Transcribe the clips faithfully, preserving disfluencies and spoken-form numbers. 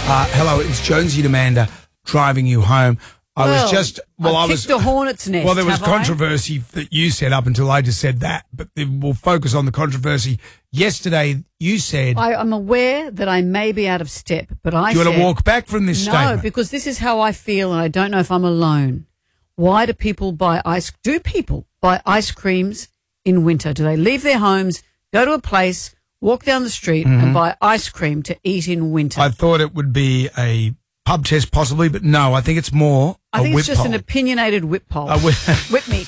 Uh, hello, it's Jonesy and Amanda driving you home. I well, was just well, I, I was kicked a hornet's nest. Well, there was have controversy that you said up until I just said that, but we'll focus on the controversy. Yesterday, you said I, I'm aware that I may be out of step, but I do you said, want to walk back from this no, statement? because this is how I feel, and I don't know if I'm alone. Why do people buy ice? Do people buy ice creams in winter? Do they leave their homes, go to a place, walk down the street, Mm-hmm. and buy ice cream to eat in winter? I thought it would be a pub test, possibly, but no, I think it's more. I a think whip it's just poll. an opinionated whip poll. A whip, whip me.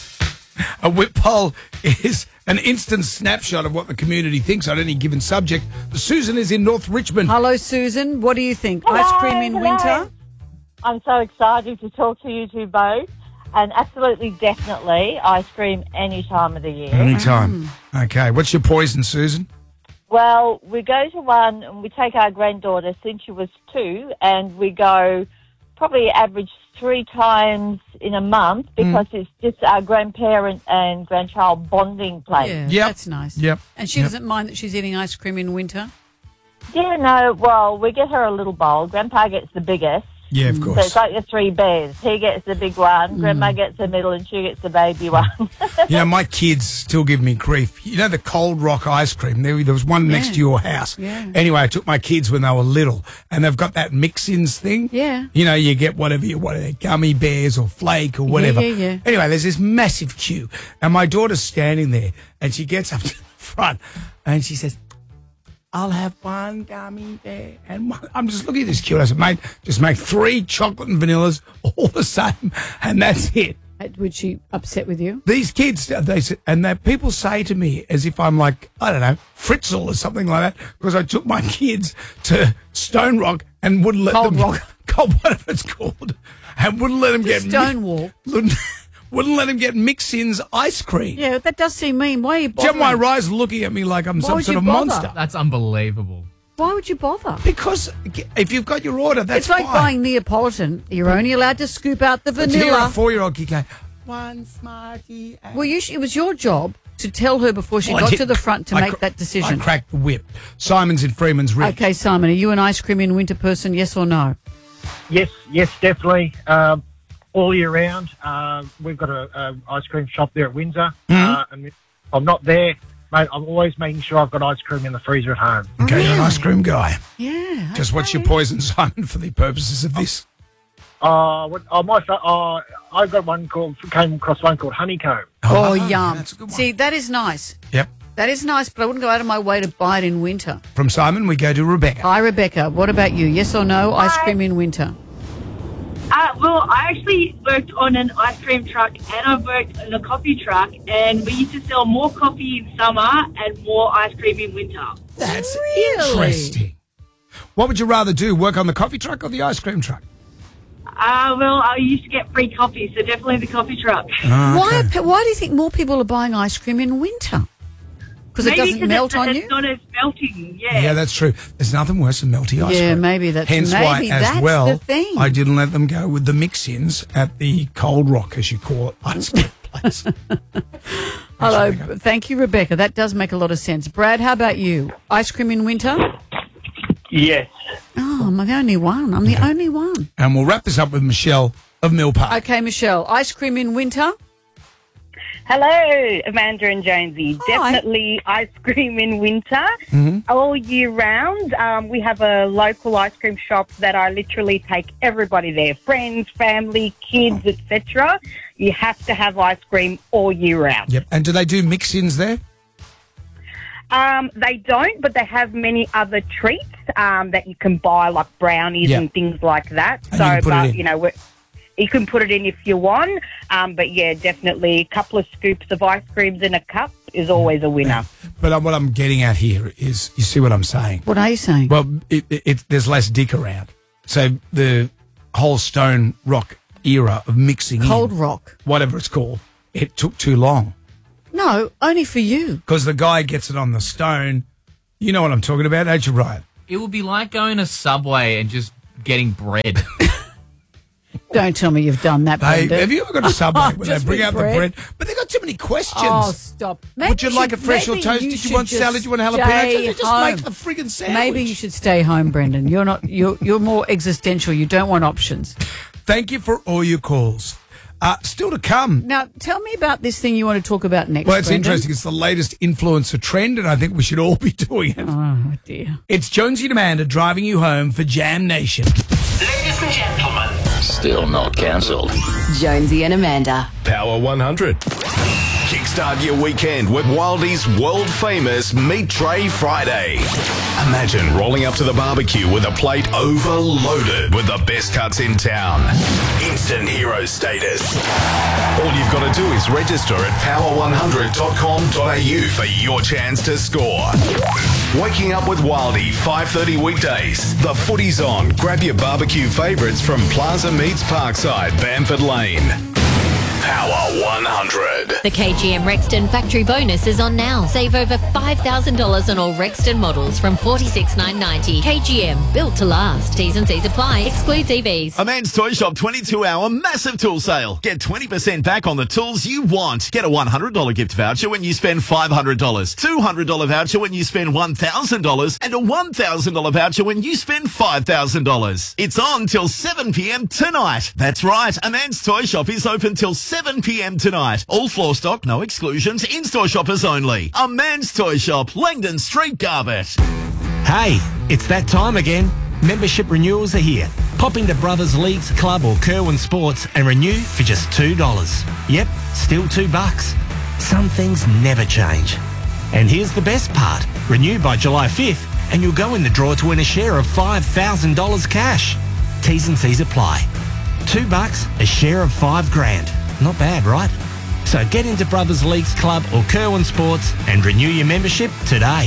a whip poll is an instant snapshot of what the community thinks on any given subject. Susan is in North Richmond. Hello, Susan. What do you think? Hello, ice cream in hello. winter? I'm so excited to talk to you two both. And absolutely, definitely, ice cream any time of the year. Anytime. Okay, what's your poison, Susan? Well, we go to one and we take our granddaughter since she was two, and we go probably average three times in a month because it's just our grandparent and grandchild bonding place. Yeah, Yep. that's nice. Yep. And she Yep. doesn't mind that she's eating ice cream in winter? Yeah, no, well, we get her a little bowl. Grandpa gets the biggest. Yeah, of So course. it's like the three bears. He gets the big one, Grandma gets the middle, and she gets the baby one. You know, my kids still give me grief. You know the Cold Rock ice cream? There, there was one next Yeah. to your house. Yeah. Anyway, I took my kids when they were little, and they've got that mix-ins thing. Yeah. You know, you get whatever you want, they're gummy bears or flake or whatever. yeah, yeah. Anyway, there's this massive queue, and my daughter's standing there, and she gets up to the front, and she says, I'll have one gummy bear. And one. I'm just looking at this queue. I said, mate, just make three chocolate and vanillas, all the same, and that's it. Uh, Was she upset with you? These kids, they say, and that people say to me as if I'm like, I don't know, Fritzl or something like that, because I took my kids to Stone Rock and wouldn't let Cold them Rock. Cold, whatever it's called, and wouldn't let them get Stonewall. Wouldn't, wouldn't let them get mix-ins ice cream. Yeah, that does seem mean. Why are you Jim, bothering? my rise looking at me like I'm Why some would sort you of bother? monster. That's unbelievable. Why would you bother? Because if you've got your order, that's It's like fine. buying Neapolitan. You're only allowed to scoop out the But to hear a vanilla. four-year-old kid go, one Smartie. and-" Well, you sh- it was your job to tell her before she Well, I got did- to the front to I make cr- that decision. I cracked the whip. Simon's in Freeman's Ridge. Okay, Simon, are you an ice cream in winter person, yes or no? Yes, yes, definitely. Um, all year round. Uh, we've got a, a ice cream shop there at Windsor. Uh, and if I'm not there, mate, I'm always making sure I've got ice cream in the freezer at home. Okay, you're an ice cream guy. Yeah. Just what's your poison, Simon, for the purposes of this? Uh, what, oh, my, fa- uh, I got one called, came across one called Honeycomb. Oh, yeah, yum. that's a good one. See, that is nice. Yep. That is nice, but I wouldn't go out of my way to buy it in winter. From Simon, we go to Rebecca. Hi, Rebecca. What about you? Yes or no? Ice Hi. cream in winter? Uh, well, I actually worked on an ice cream truck and I worked on a coffee truck, and we used to sell more coffee in summer and more ice cream in winter. That's Really? interesting. What would you rather do, work on the coffee truck or the ice cream truck? Uh, well, I used to get free coffee, so definitely the coffee truck. Why, are pe- why do you think more people are buying ice cream in winter? Because it Maybe doesn't 'cause melt it's, on it's you? not as melting, yeah. Yeah, that's true. There's nothing worse than melty ice Yeah, cream. maybe that's- Hence why, maybe as that's well, the thing. I didn't let them go with the mix-ins at the Cold Rock, as you call it, ice cream place. Hello. Rebecca. Thank you, Rebecca. That does make a lot of sense. Brad, how about you? Ice cream in winter? Yes. Oh, I'm the only one. I'm the only one. And we'll wrap this up with Michelle of Mill Park. Okay, Michelle. Ice cream in winter? Hello, Amanda and Jonesy. Hi. Definitely ice cream in winter. Mm-hmm. All year round. Um, we have a local ice cream shop that I literally take everybody there, friends, family, kids, et cetera. You have to have ice cream all year round. Yep. And do they do mix-ins there? Um, they don't, but they have many other treats um, that you can buy, like brownies Yeah. and things like that. And so, you can put it but in. you know, we're, you can put it in if you want. Um, but yeah, definitely a couple of scoops of ice creams in a cup is always a winner. But uh, what I'm getting at here is, you see what I'm saying? What are you saying? Well, it, it, it, there's less dick around. So the whole Stone Rock era of mixing Cold in, Rock. whatever it's called, it took too long. No, only for you. Because the guy gets it on the stone. You know what I'm talking about, don't you, Ryan? It would be like going to Subway and just getting bread. Don't tell me you've done that, Hey, Brendan. have you ever got a Subway when they Just bring with out bread? the bread? But they got too many questions. Oh, stop. Maybe Would you like should- it fresh or maybe toasted? you Do you should want just salad? Do you want jalapeno? stay Just, just home. make the friggin' sandwich. Maybe you should stay home, Brendan. You're not. You're you're more existential. You don't want options. Thank you for all your calls. Uh, still to come. Now, tell me about this thing you want to talk about next. Well, it's Brendan. interesting. It's the latest influencer trend, and I think we should all be doing it. Oh dear. It's Jonesy and Amanda driving you home for Jam Nation. Ladies and gentlemen. Still not cancelled. Jonesy and Amanda. Power one hundred. Kickstart your weekend with Wildie's world-famous Meat Tray Friday. Imagine rolling up to the barbecue with a plate overloaded with the best cuts in town. Instant hero status. All you've got to do is register at power one hundred dot com dot a u for your chance to score. Waking up with Wildie, five thirty weekdays. The footy's on. Grab your barbecue favourites from Plaza Meats Parkside, Bamford Lane. Power one hundred. The K G M Rexton factory bonus is on now. Save over five thousand dollars on all Rexton models from forty-six thousand nine hundred ninety dollars. K G M, built to last. T's and C's apply. Excludes E Vs. A Man's Toy Shop twenty-two hour massive tool sale. Get twenty percent back on the tools you want. Get a one hundred dollars gift voucher when you spend five hundred dollars. two hundred dollars voucher when you spend one thousand dollars. And a one thousand dollars voucher when you spend five thousand dollars. It's on till seven p.m. tonight. That's right. A Man's Toy Shop is open till seven p.m. tonight. All floor stock, no exclusions, in-store shoppers only. A Man's Toy Shop, Langdon Street, Garbett. Hey, it's that time again. Membership renewals are here. Pop into Brothers Leagues Club or Kerwin Sports and renew for just two dollars. Yep, still two bucks. Some things never change. And here's the best part. Renew by July fifth and you'll go in the draw to win a share of five thousand dollars cash. T's and C's apply. Two bucks, a share of five grand. Not bad, right? So get into Brothers Leagues Club or Kerwin Sports and renew your membership today.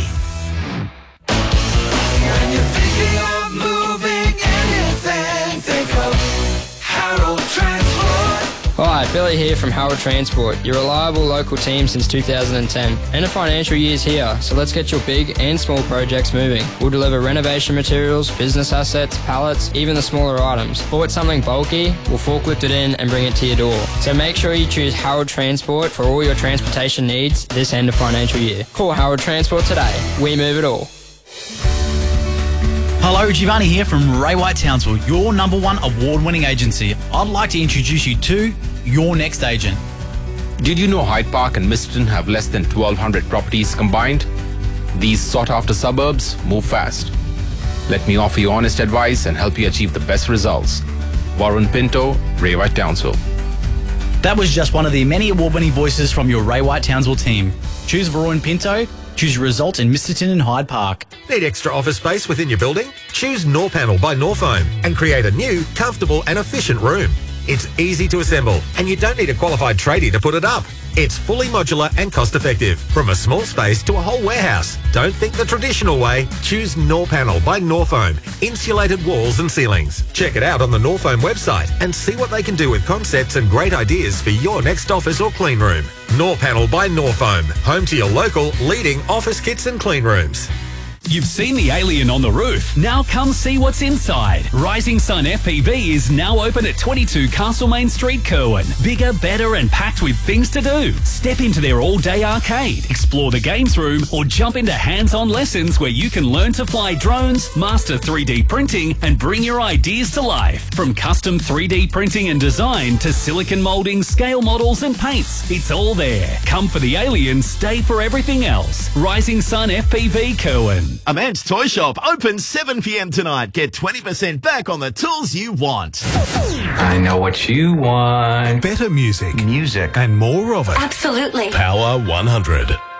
When you're thinking of moving anything, think of Harold Transport. Hi, Billy here from Harold Transport, your reliable local team since two thousand ten. End of financial year's here, so let's get your big and small projects moving. We'll deliver renovation materials, business assets, pallets, even the smaller items. Bought something bulky, we'll forklift it in and bring it to your door. So make sure you choose Harold Transport for all your transportation needs this end of financial year. Call Harold Transport today. We move it all. Hello, Giovanni here from Ray White Townsville, your number one award-winning agency. I'd like to introduce you to your next agent. Did you know Hyde Park and Miston have less than twelve hundred properties combined? These sought-after suburbs move fast. Let me offer you honest advice and help you achieve the best results. Warren Pinto, Ray White Townsville. That was just one of the many award-winning voices from your Ray White Townsville team. Choose Varroy Pinto. Choose your result in Misterton and Hyde Park. Need extra office space within your building? Choose Norpanel by Norfoam and create a new, comfortable and efficient room. It's easy to assemble and you don't need a qualified tradie to put it up. It's fully modular and cost-effective. From a small space to a whole warehouse. Don't think the traditional way. Choose Norpanel by Norfoam. Insulated walls and ceilings. Check it out on the Norfoam website and see what they can do with concepts and great ideas for your next office or clean room. Norpanel by Norfoam. Home to your local leading office kits and clean rooms. You've seen the alien on the roof. Now come see what's inside. Rising Sun F P V is now open at twenty-two Castlemaine Street, Kerwin. Bigger, better and packed with things to do. Step into their all-day arcade, explore the games room or jump into hands-on lessons where you can learn to fly drones, master three D printing and bring your ideas to life. From custom three D printing and design to silicon molding, scale models and paints. It's all there. Come for the alien, stay for everything else. Rising Sun F P V, Kerwin. A Man's Toy Shop open seven p.m. tonight. Get twenty percent back on the tools you want. I know what you want. Better music. Music. And more of it. Absolutely. Power one hundred.